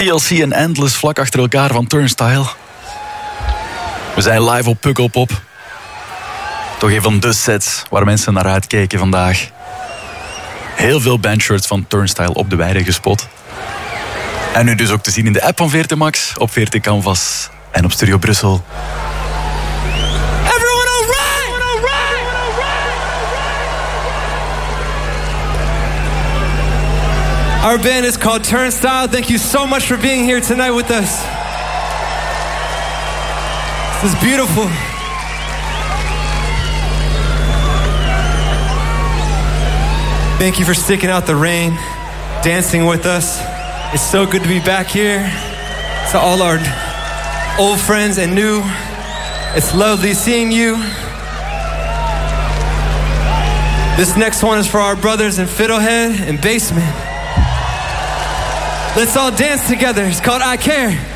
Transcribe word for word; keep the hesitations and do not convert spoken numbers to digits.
T L C en Endless vlak achter elkaar van Turnstile. We zijn live op Pukkelpop. Toch een van de sets waar mensen naar uitkeken vandaag. Heel veel bandshirts van Turnstile op de weide gespot. En nu dus ook te zien in de app van V R T Max, op V R T Canvas en op Studio Brussel. Everyone all right? All right? Our band is called Turnstile. Thank you so much for being here tonight with us. This is beautiful. Thank you for sticking out the rain, dancing with us. It's so good to be back here. To all our old friends and new, it's lovely seeing you. This next one is for our brothers in Fiddlehead and Basement. Let's all dance together. It's called I Care.